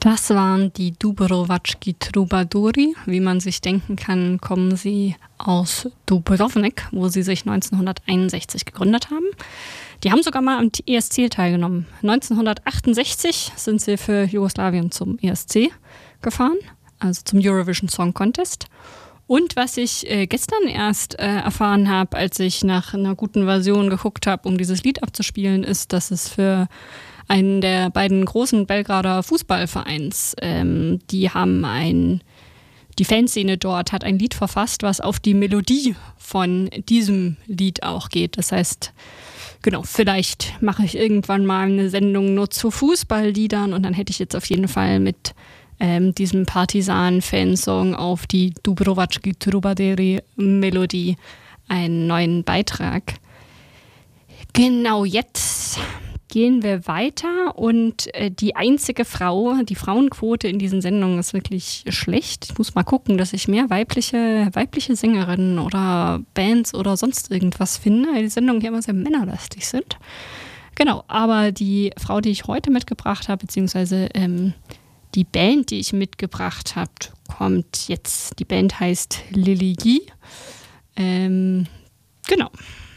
Das waren die Dubrovački Troubadouri. Wie man sich denken kann, kommen sie aus Dubrovnik, wo sie sich 1961 gegründet haben. Die haben sogar mal am ESC teilgenommen. 1968 sind sie für Jugoslawien zum ESC gefahren, also zum Eurovision Song Contest. Und was ich gestern erst erfahren habe, als ich nach einer guten Version geguckt habe, um dieses Lied abzuspielen, ist, dass es für einen der beiden großen Belgrader Fußballvereins, die Fanszene dort hat ein Lied verfasst, was auf die Melodie von diesem Lied auch geht. Das heißt, genau, vielleicht mache ich irgendwann mal eine Sendung nur zu Fußballliedern und dann hätte ich jetzt auf jeden Fall mit diesem Partisan-Fansong auf die Dubrovački Troubadouri-Melodie einen neuen Beitrag. Genau, jetzt gehen wir weiter und die einzige Frau, die Frauenquote in diesen Sendungen ist wirklich schlecht. Ich muss mal gucken, dass ich mehr weibliche Sängerinnen oder Bands oder sonst irgendwas finde, weil die Sendungen hier immer sehr männerlastig sind. Genau, aber die Frau, die ich heute mitgebracht habe, beziehungsweise die Band, die ich mitgebracht habe, kommt jetzt. Die Band heißt Lily G. Genau.